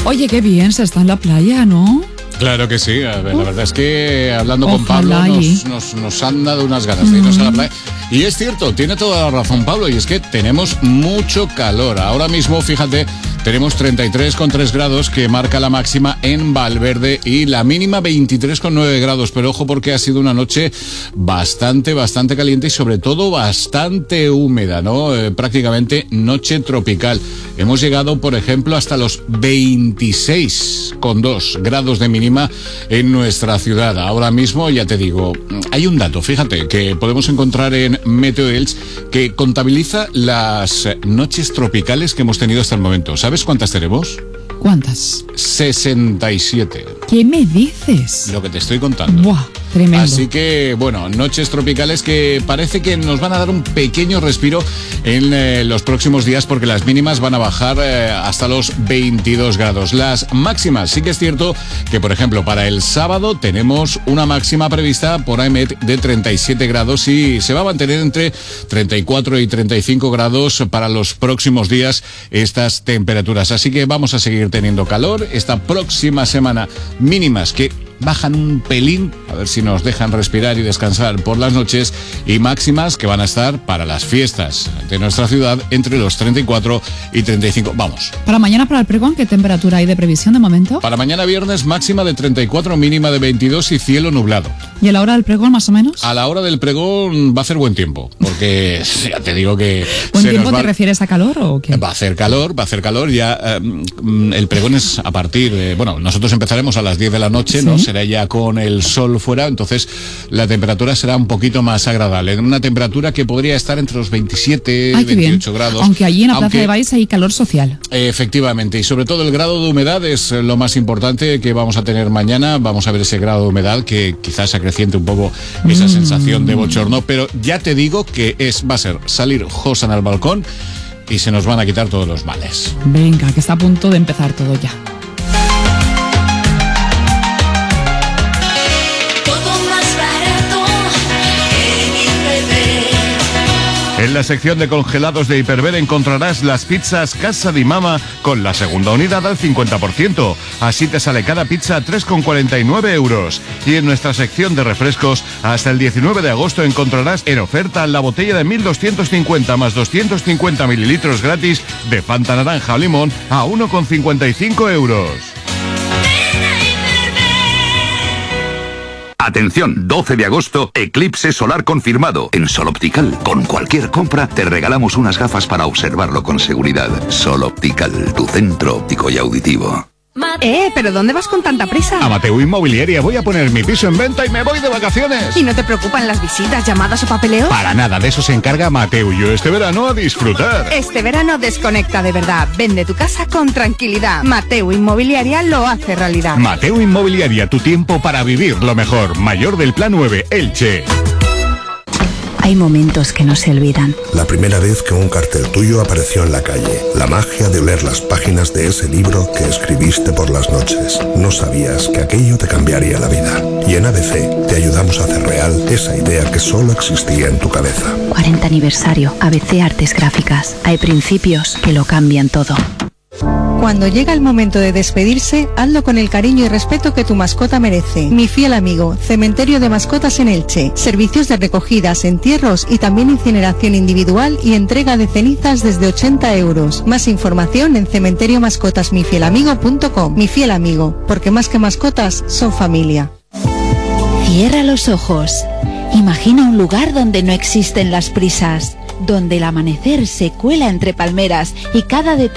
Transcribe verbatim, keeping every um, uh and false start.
Oye, qué bien, se está en la playa, ¿no? Claro que sí, a ver, la verdad es que hablando Ojalá con Pablo y... nos, nos, nos han dado unas ganas de irnos a la playa. Y es cierto, tiene toda la razón Pablo, y es que tenemos mucho calor. Ahora mismo, fíjate, tenemos treinta y tres coma tres grados que marca la máxima en Valverde y la mínima veintitrés coma nueve grados. Pero ojo, porque ha sido una noche bastante, bastante caliente y sobre todo bastante húmeda, ¿no? Eh, prácticamente noche tropical. Hemos llegado, por ejemplo, hasta los veintiséis coma dos grados de mínima en nuestra ciudad. Ahora mismo, ya te digo, hay un dato, fíjate, que podemos encontrar en Meteo Elche que contabiliza las noches tropicales que hemos tenido hasta el momento. ¿Sabes cuántas tenemos? ¿Cuántas? sesenta y siete. ¿Qué me dices? Lo que te estoy contando. Buah, tremendo. Así que, bueno, noches tropicales que parece que nos van a dar un pequeño respiro en eh, los próximos días, porque las mínimas van a bajar eh, hasta los veintidós grados. Las máximas, sí que es cierto que, por ejemplo, para el sábado tenemos una máxima prevista por A E M E T de treinta y siete grados y se va a mantener entre treinta y cuatro y treinta y cinco grados para los próximos días estas temperaturas. Así que vamos a seguir teniendo calor esta próxima semana. Mínimas que bajan un pelín, a ver si nos dejan respirar y descansar por las noches, y máximas que van a estar para las fiestas de nuestra ciudad entre los treinta y cuatro y treinta y cinco. Vamos. Para mañana, para el pregón, ¿qué temperatura hay de previsión de momento? Para mañana viernes, máxima de treinta y cuatro, mínima de veintidós y cielo nublado. ¿Y a la hora del pregón, más o menos? A la hora del pregón va a hacer buen tiempo, porque ya te digo que... ¿Buen se tiempo nos va... te refieres a calor o qué? Va a hacer calor, va a hacer calor. Ya eh, el pregón es a partir de... Bueno, nosotros empezaremos a las diez de la noche, ¿sí? ¿no? Será ya con el sol fuera, entonces la temperatura será un poquito más agradable. En una temperatura que podría estar entre los veintisiete y veintiocho grados. Aunque allí en la Aunque, Plaza de Baix hay calor social. Efectivamente, y sobre todo el grado de humedad es lo más importante que vamos a tener mañana. Vamos a ver ese grado de humedad que quizás acreciente un poco esa mm. sensación de bochorno, pero ya te digo que es va a ser salir Josan al balcón y se nos van a quitar todos los males. Venga, que está a punto de empezar todo ya. En la sección de congelados de Hiperver encontrarás las pizzas Casa di Mama con la segunda unidad al cincuenta por ciento. Así te sale cada pizza a tres con cuarenta y nueve euros. Y en nuestra sección de refrescos, hasta el diecinueve de agosto encontrarás en oferta la botella de mil doscientos cincuenta más doscientos cincuenta mililitros gratis de Fanta naranja o limón a uno con cincuenta y cinco euros. Atención, doce de agosto, eclipse solar confirmado en Sol Optical. Con cualquier compra te regalamos unas gafas para observarlo con seguridad. Sol Optical, tu centro óptico y auditivo. Eh, ¿pero dónde vas con tanta prisa? A Mateu Inmobiliaria, voy a poner mi piso en venta y me voy de vacaciones. ¿Y no te preocupan las visitas, llamadas o papeleo? Para nada, de eso se encarga Mateu. Yo este verano a disfrutar. Este verano desconecta de verdad. Vende tu casa con tranquilidad. Mateu Inmobiliaria lo hace realidad. Mateu Inmobiliaria, tu tiempo para vivir lo mejor. Mayor del Plan nueve, Elche. Hay momentos que no se olvidan. La primera vez que un cartel tuyo apareció en la calle. La magia de leer las páginas de ese libro que escribiste por las noches. No sabías que aquello te cambiaría la vida. Y en A B C te ayudamos a hacer real esa idea que solo existía en tu cabeza. cuarenta aniversario. A B C Artes Gráficas. Hay principios que lo cambian todo. Cuando llega el momento de despedirse, hazlo con el cariño y respeto que tu mascota merece. Mi fiel amigo, Cementerio de Mascotas en Elche. Servicios de recogidas, entierros y también incineración individual y entrega de cenizas desde ochenta euros. Más información en cementerio mascotas mi fiel amigo punto com. Mi fiel amigo, porque más que mascotas, son familia. Cierra los ojos. Imagina un lugar donde no existen las prisas, donde el amanecer se cuela entre palmeras y cada detalle